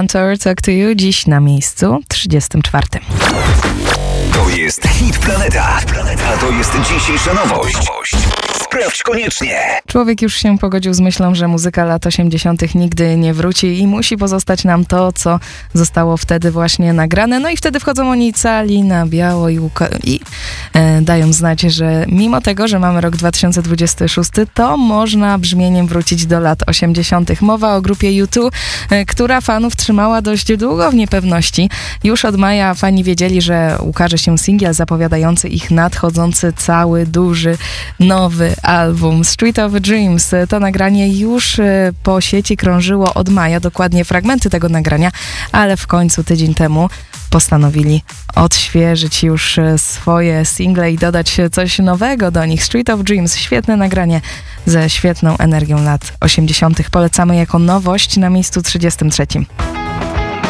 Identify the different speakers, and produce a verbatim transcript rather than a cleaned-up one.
Speaker 1: Mantor, Talk to You, dziś na miejscu trzydziestym czwartym.
Speaker 2: To jest Hit Planeta, a to jest dzisiejsza nowość. Sprawdź koniecznie.
Speaker 1: Człowiek już się pogodził z myślą, że muzyka lat osiemdziesiątych nigdy nie wróci i musi pozostać nam to, co zostało wtedy właśnie nagrane. No i wtedy wchodzą oni cali na biało i, uka- i e, dają znać, że mimo tego, że mamy rok dwa tysiące dwudziesty szósty, to można brzmieniem wrócić do lat osiemdziesiątych. Mowa o grupie U dwa, e, która fanów trzymała dość długo w niepewności. Już od maja fani wiedzieli, że ukaże się singiel zapowiadający ich nadchodzący cały, duży, nowy album Street of Dreams. To nagranie już po sieci krążyło od maja, dokładnie fragmenty tego nagrania, ale w końcu tydzień temu postanowili odświeżyć już swoje single i dodać coś nowego do nich. Street of Dreams, świetne nagranie ze świetną energią lat osiemdziesiątych. Polecamy jako nowość na miejscu trzydziestym trzecim.